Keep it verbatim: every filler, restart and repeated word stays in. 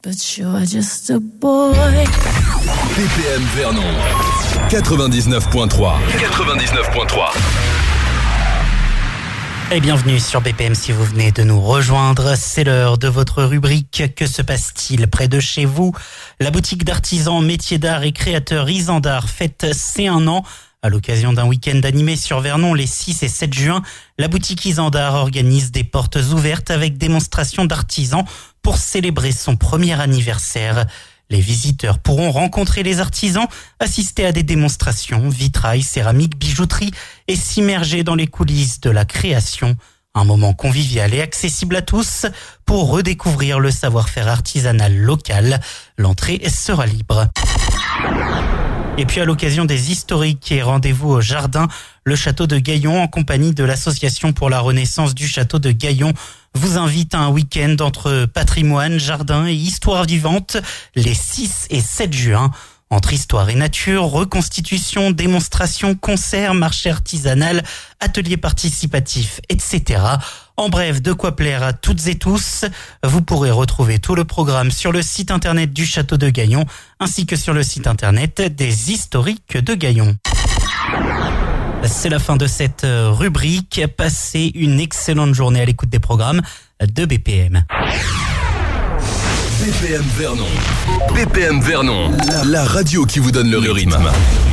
But you're just a boy. B P M Vernon quatre-vingt-dix-neuf point trois. quatre-vingt-dix-neuf point trois. Et bienvenue sur B P M si vous venez de nous rejoindre. C'est l'heure de votre rubrique « Que se passe-t-il près de chez vous ?» La boutique d'artisans, métiers d'art et créateurs Isandart fête ses un an. À l'occasion d'un week-end animé sur Vernon les six et sept juin, la boutique Isandart organise des portes ouvertes avec démonstration d'artisans pour célébrer son premier anniversaire. Les visiteurs pourront rencontrer les artisans, assister à des démonstrations, vitrail, céramique, bijouterie et s'immerger dans les coulisses de la création. Un moment convivial et accessible à tous pour redécouvrir le savoir-faire artisanal local. L'entrée sera libre. Et puis à l'occasion des historiques et rendez-vous au jardin, le château de Gaillon en compagnie de l'association pour la renaissance du château de Gaillon vous invite à un week-end entre patrimoine, jardin et histoire vivante les six et sept juin. Entre histoire et nature, reconstitution, démonstration, concerts, marché artisanal, ateliers participatifs, et cetera. En bref, de quoi plaire à toutes et tous. Vous pourrez retrouver tout le programme sur le site internet du Château de Gaillon, ainsi que sur le site internet des historiques de Gaillon. C'est la fin de cette rubrique. Passez une excellente journée à l'écoute des programmes de B P M. B P M Vernon. B P M Vernon, la radio qui vous donne le rythme.